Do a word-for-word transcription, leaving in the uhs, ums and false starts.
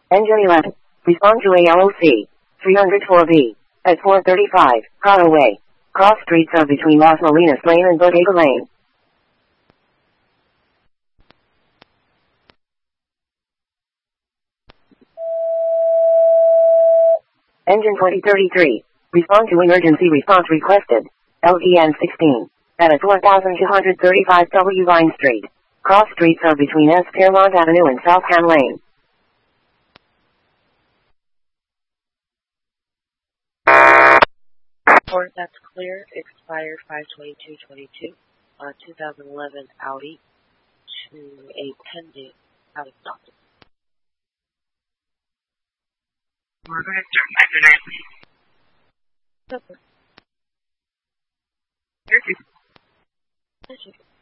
Engine eleven. Respond to A L O C. three oh four B. At four thirty-five, Caraway. Cross streets are between Las Molinas Lane and Bodega Lane. Engine twenty thirty-three. Respond to emergency response requested. L E N sixteen. At a four thousand two hundred thirty-five W Vine Street. Cross streets are between S. Piermont Avenue and South Ham Lane. Report that's clear, expired five twenty-two twenty-two, uh, two thousand eleven Audi to a pending out of stock. We're going to start after nine, please. Okay. Thank you. Thank you.